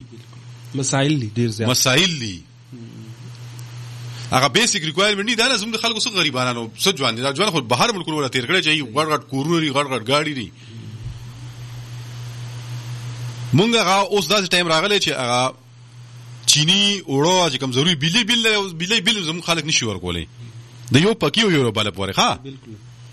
مسائل دي ډیر زیات مسائل دي هغه بیسیک ریکوایرمنت دا نه زموږ د خلکو څخه غریبانو څه ځوان دي ځوان خو بهر ملکونو ولا تیر کړی چې غړ غړ کورونه لري غړ غړ گاډي دي مونږ هغه اوس داسې ټایم راغلی چې هغه چینی اوړو چې کوم ضروري بیل زموږ خلک نشي ورکولی د یو پکی یو بل پورې ښه بالکل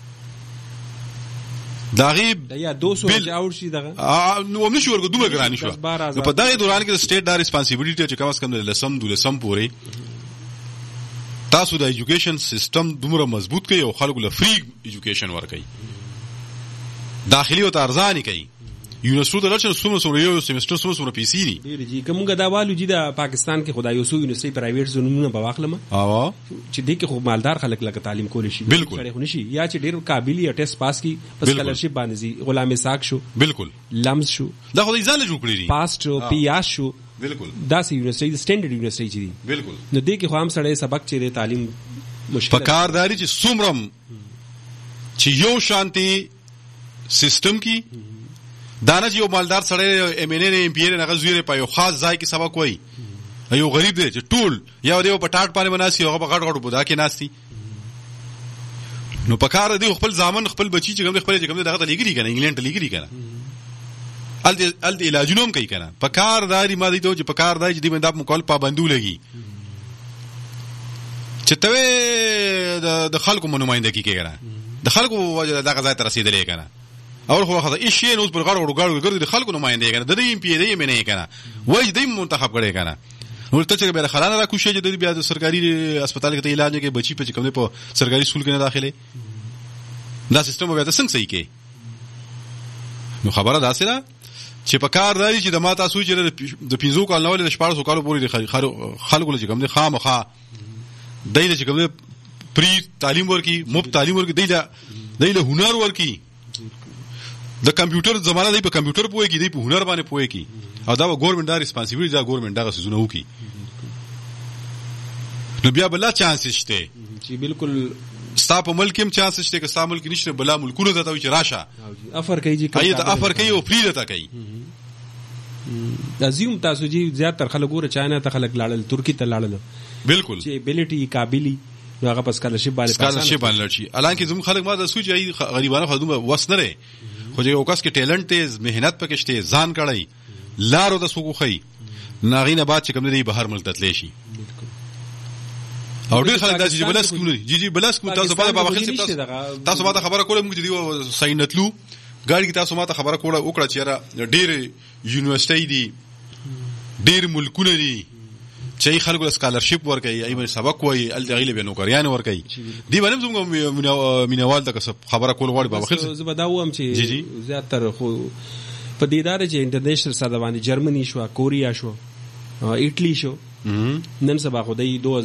دا غیب یا 200 اور شي دغه نو نشي ورکو دومره ګرانی شو په دغه دوران کې سټیټ دا ریسپانسیبিলিټي چې کوم کم لسم پورې تاسو د ایجوکیشن سیستم دومره مضبوط کړئ او خلکو له فری ایجوکیشن ورکړئ داخلي او ارزاني کړئ یونیورسيټي د لچن سومره یو سیمستر سومره پیسې دي جی کومګه دا والو جی د پاکستان کې خدای یوسو یونیورسيټي پرایویټ زونونه په واخلم چې دې کې خو مالدار خلک لکه تعلیم کول شي بالکل نشي یا چې ډېر قابل یا ټیسټ پاس کی پس سکالرشپ باندې غلام اسحاق شو بالکل لمز شو دا خو ځان له جوړ کړی دي پاس شو پیاس شو بالکل دا سي یونیورسيټي سټانډرډ یونیورسيټي دي بالکل نو دې کې خو هم سړی سبق چیرې تعلیم مشکل پکارداري چې سومرم چې یو شانتي سیستم کی دانه چې یو مالدار سړی ایم ان ای ایم پی ای نه غزویره په یو خاص ځای کې سبق وایي یو غریب دی چې ټول یو دی په ټاټ باندې مناسي هغه په غړ غړ بودا کې ناشتي نو پکار دی خپل ځامن خپل بچی چې کوم خپل چې کوم دغه لګري کنه انګلند لګري کنه ال علاجونه هم کوي کنه پکار داري ما دي ته چې پکار دای چې دی باندې مکول پابندو لګي چې ته د خلکو نمائندګي کوي کنه د خلکو دغه ځای ته رسیدلې کنه اور خو خدای هیڅ شی نو پر غړ غړ ګرځي د خلکو نمائندګي کنه د دې ایم پی ای دی منه کنه وای دې منتخب کړي کنه نو ته چې به خلانه را کوشش چې د بیا د سرکاري هسپتال کې علاج کې بچی په کوم په سرکاري سکول کې نه داخله دا سیستم بیا د څنګه صحیح کې نو خبره داسې ده چې په کار دی چې د ماته سوچ د 5 کال نو له 14 کال پورې خلکو له کوم خامخا دایله چې کوم پری تعلیم ورکی مفت تعلیم ورکی دایله هنر ورکی د کمپیوټر زمانہ دی په کمپیوټر پوهه کې دی په هنر باندې پوهه کې او دا ګورنمنت دا ریسپانسیبিলিټي دا ګورنمنت دا سيزونه وکي نو بیا بل چانس شته چې بالکل ستا په ملک هم چانس شته که ستا ملک نشته بلا ملکونو ته چې راشه افر کوي چې ایت افر کوي او فری لته کوي عظیم تاسو جی زیات تر خلک ګوره چاینا ته خلک لاړل ترکی ته لاړل بالکل چې ابیلیټي قابلیت نو هغه پس سکالرشپ باندې لړشي الان کې زموږ خلک ما د سوچ ای غریبانو خدومه وسنره خو یو کس کې ټیلنټ تیز مهنت پکې شته ځان کړی لارو د سوق خي ناغینه بعد چې کوم دی بهر ملک تتلی شي او ډیر خلک داسې بلس کوم جی بلس کوم تاسو په بابا خپل تاسو ما ته خبره کوله موږ دی ساينتلو ګاډي کې تاسو ما ته خبره کوله وکړه چې ډیر یونیورسيټي دي ډیر ملکونه دي چې خلکو سکالرشپ ورکړي ایمه سبق وایي ال دغیله به نوکریان ورکړي دی باندې زموږ مینوال د خبره کول غواړي بابا خپل زه بداوم چې زیات تر خو په دې ادارې چې انټرنیشنل سره باندې جرمني شو کوریا شو ایټلی شو نن سبا خو د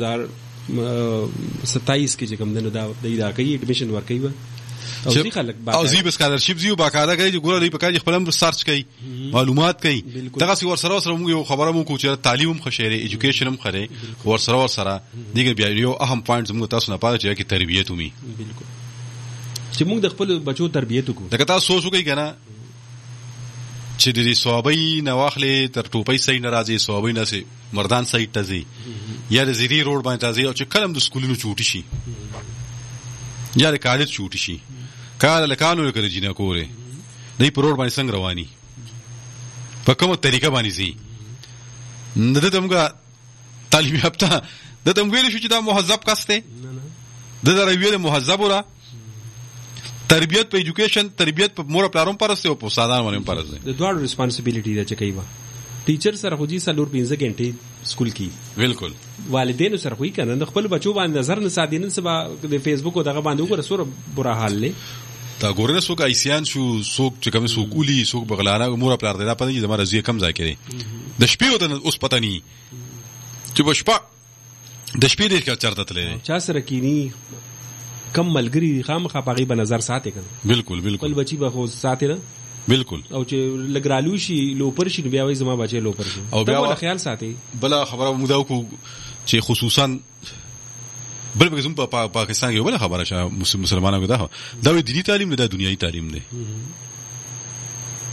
2027 کې چې کوم دنه دا کوي اډمیشن ورکوي او ځي خلک او زی سکالرشپ زیو باقاعده کوي ګوره دی په کاج خپل هم ریسرچ کوي معلومات کوي دغه څو ورسره موږ یو خبره مو کو چې تعلیم هم خشيره ایجوکیشن هم خره ورسره دیګر بیا یو اهم پوینټ موږ تاسو نه پاره چې تربیت ومي بالکل چې موږ د خپل بچو تربیت وکړو دغه تاسو سوچ وکړئ کنه چې د صوابي نواخلې تر ټوپۍ صحیح ناراضي صوابي نه سي مردان صحیح تزي یا د زیری روډ باندې تزي او چې کلم د سکولونو چوټي شي یا د کالج چوټي شي کال له قانون کې جنہ کوره نه په روډ باندې څنګه رواني په کومه طریقه باندې سي نه دمګه تعلیم یافته د تم ویل شو چې دا مهذب کاسته د درویل مهذب وره تربیت په ایجوکیشن تربیت په مور پلارون پرسته او په سادان باندې پرسته د دوه ریسپانسیبিলিټي ده چې کوي ټیچر سره خو جی سلور 15 غنټه سکول کی بالکل والدین سره خو یې کنه خپل بچو باندې نظر نه سادین سبا د فیسبوک او دغه باندې وګوره سور بورا حال له تا ګورنه سوک ایسیان شو سوک چې کوم سوکولی سوک بغلانه مور پلار ده پته چې زموږ رضی کم ځای کړي د شپې او د اوس پته ني چې بشپا د شپې د چرته تللی چا سره کینی کم ملګری خامخا پاغي په نظر ساتي کنه بالکل خپل بچي به خو ساتي نه بالکل او چې لګرالو شي لوپر شي بیا وای زما بچي لوپر شي او بیا خیال ساتي بل خبره موداو کو چې خصوصا بل به زم په پاکستان کې بل خبره شه مسلمانانو دا دینی تعلیم نه دا دنیوي تعلیم نه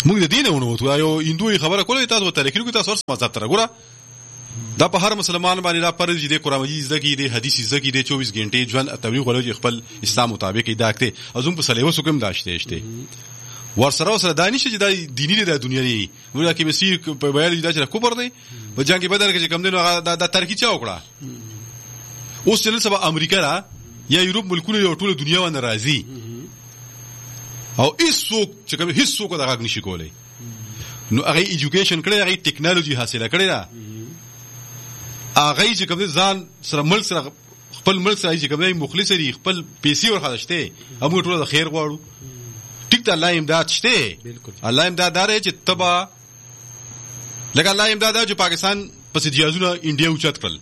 موږ د دین ونه یو هندوی خبره کوله تاسو ته لیکلو تاسو ورس مذهب تر ګوره دا په هر مسلمان باندې دا فرض دي قرآن مجید زګي دي حدیث زګي دي 24 غنټه ژوند تبلیغ ولوي خپل اسلام مطابق ایداکته ازوم په سلیوس حکم داشته ورسره دانش چې د دینی د دنیا دی ورته کې مسیر په بیان د چې کوپر دی په جنگ بدر کې کم دینو د ترکی چا وکړه اوس چې سبا امریکا را یا یورپ ملکونه یو ټول دنیا باندې راضي او هیڅوک چې کوم هیڅوک دا غږ نشي کولای نو هغه ایجوکیشن کړی هغه ټیکنالوژي حاصله کړی دا هغه چې کوم ځان سره ملک سره خپل ملک سره چې کوم مخلص لري خپل پیسې ورخښته هم ټول د خیر غواړو ټیک ته الله امداد شته الله امداد دار چې تبا لکه الله امداد چې پاکستان پس جهازونه انډیا اوچت کړل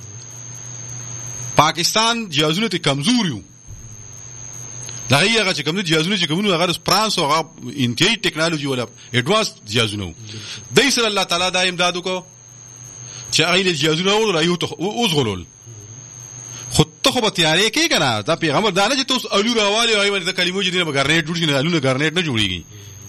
پاکستان جهازونه ته کمزور یو دا هغه چې کوم جهازونه چې کومو هغه فرانس او هغه انټي ټیکنالوژي ولا اډوانس جهازونه دای سره الله تعالی دا امداد وکړو چې هغه جهازونه ورو یو ته اوس غلول خود ته خو به تیارې کې کنه دا پیغمبر دا نه چې تاسو الو راوالي او باندې د کلمو چې دینه بغرنیټ جوړ شي نه الو نه غرنیټ نه جوړيږي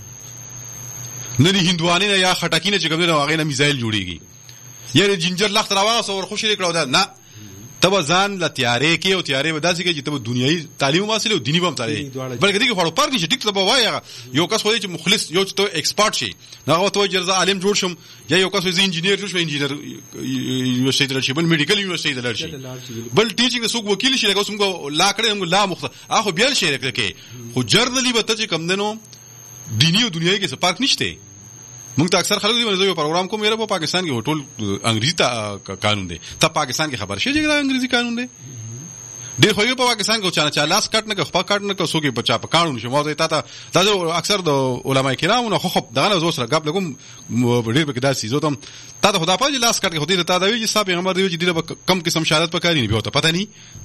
نه دي هندوانه یا خټکینه چې کوم نه هغه نه میزایل جوړيږي یا جنجر لخت راواسه ور خوشی کړو دا نه تبا ځان لا تیارې کې او تیارې به داسې کې چې تبا دنیوي تعلیم حاصل او دینی به تعلیم بلکې دغه خورو پارک چې ټیک تبا وایي یو کس خو چې مخلص یو چې ایکسپرت شي هغه ته جرزه عالم جوړ شم یا یو کس چې انجینیر جوړ شي انجینیر یونیورسيټي لري بل میډیکل یونیورسيټي لري بل ټیچینګ څوک وکیل شي لکه څنګه لا کړم لا مخ اخو بیا شي کې خو جرنلی به ته چې کم دنو دینی او دنیوي کې څه فرق نشته موږ ته اکثر خلک دی ونه پروګرام کوم یره په پاکستان کې هوټل انګریزي قانون دی ته پاکستان کې خبر شې چې دا انګریزي قانون دی ډېر خو په پاکستان کې چا نه لاس کټ نه خپل کټ نه کو سوګي بچا په قانون شو موضوع ته اکثر د علماء کرامو نه خو دغه زو سره غب لګم ډېر به کدا سيزو ته ته خدا په لاس کټ کې خو دې ته دا وی چې صاحب پیغمبر دی چې د کم قسم شهادت پکاري نه به ته پته نه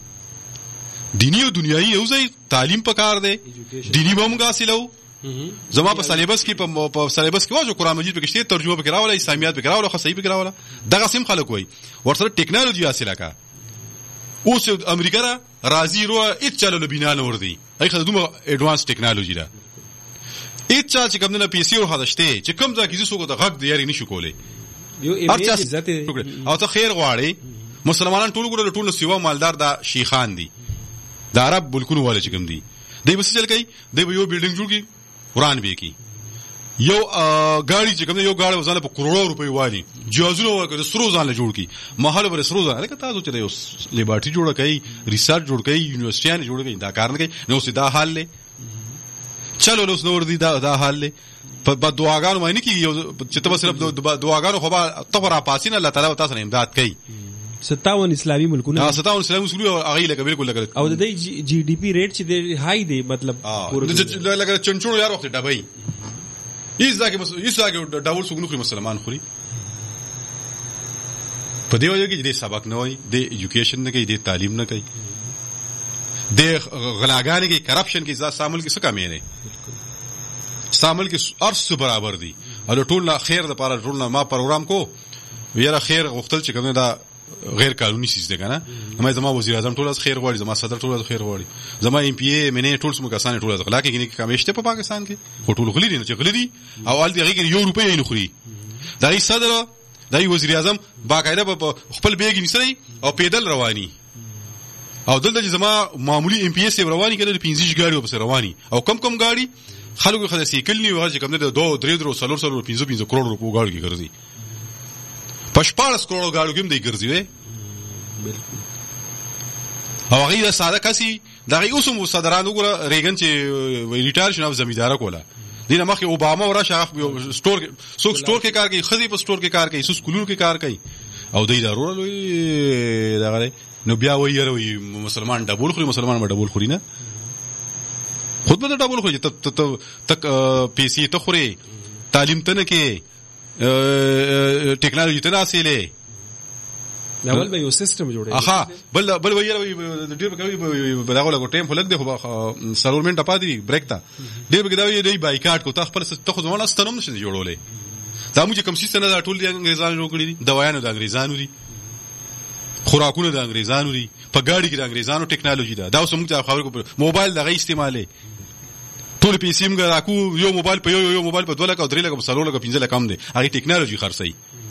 دینی او دنیوي یو ځای تعلیم پکار دی دینی به موږ حاصلو زما په سلیبس کې په سلیبس کې واجو قرآن مجید پکې شته ترجمه پکې راوړل اسلامیات پکې راوړل خاصي پکې راوړل دغه سیم خلک وای ورسره ټیکنالوژي حاصله کا اوس امریکا را راضي رو اټ چالو لبینا نور دی ای خدومه اډوانس ټیکنالوژي را اټ چا چې کوم نه پیسې ور خداشته چې کوم ځکه چې څوک د غږ دی یاري نشو کولای یو ایمیج عزت او ته خیر غواړي مسلمانان ټول ګره ټول سیوا مالدار دا شیخان دي د عرب بلکونو والے چې کوم دي دوی بس چل کوي دوی یو بیلډینګ جوړ کی قرآن به کی یو گاڑی چې کوم یو گاڑی وزاله په کروڑو روپۍ والی جهازونه ورکړي سرو ځان له جوړ کی محل ور سرو ځان لکه تاسو چې یو لیبارټي جوړ کړي ریسرچ جوړ کړي یونیورسيټیان جوړ کړي دا کار نه کوي نو سیدا حال له چلو نو نور دي دا حال له په دعاګانو باندې کی چې تاسو صرف دعاګانو خو به تفرا پاسینه الله تعالی تاسو نه امداد کوي 57 اسلامي ملکونه 57 اسلامي ملکونه هغه لکه بالکل لکه او د جی ډي پی ریټ چې د هاي دی مطلب لکه چنچونو یار وخت ډبای ایزاګه ډاول سګنو خو مسلمان خوري په دی وجه کې د سبق نه وای د ایجوکیشن نه کوي د تعلیم نه کوي د غلاګانې کې کرپشن کې ځا شامل کې څه کمی نه شامل کې ارس برابر دي او ټول نه خیر د پاره ټول نه ما پروګرام کو ویره خیر غختل چې کوم دا غیر قانوني سیس ده کنه ما زما وزیر اعظم ټول از خیر غواړي زما صدر ټول از خیر غواړي زما ایم پی ای منه ټول سم کسان ټول از غلا کې کې کمیشته په پاکستان کې ټول غلي دي چې غلي دي او ال دي غیر یو روپۍ نه خوري دای صدر دای وزیر اعظم باقاعده په خپل بیگ نسري او پیدل رواني او دلته زما معمولی ام پی ای سی رواني کړي 15 ګاډي په رواني او کم ګاډي خلکو خدای سیکل نیو هغه کوم نه 2 3 4 کروڑ روپو ګاډي کې ګرځي پښپاړس کروڑ ګاډو کې دی ګرځي او هغه ساده کسي دغه اوسم صدران وګوره ریګن چې ریټایر شنو زمیندار کوله دینه مخکې اوباما ورشه سٹور کې کار کوي خزي په سٹور کې کار کوي سکولونو کې کار کوي او دوی ضرورت وي دغه نو بیا وایي مسلمان ډبول خوري مسلمان ما ډبول خوري نه خود به ډبول خوري ته پیسې ته خوري تعلیم ته نه کې ټیکنالوژي ته حاصله اول به یو سیستم جوړي اها بل وایي ډیر به کوي دغه لګو ټیم فلک دی خو سرورمنټ اپادي بریک تا ډیر به دا وایي دی بایکاټ کو ته خپل ته خو ځوان استنوم نشي جوړولې دا موږ کوم سیستم نه ټول دي انګريزانو جوړ دي دوايانو د انګريزانو دي خوراکونه د انګريزانو دي په ګاډي کې د انګريزانو ټیکنالوژي ده دا اوس موږ ته خبرو موبایل دغه استعمالي ټول پیسې موږ راکو یو موبایل په 2 لک او 3 لک په 4 لک 15 لک کم دي هغه ټیکنالوژي خرڅي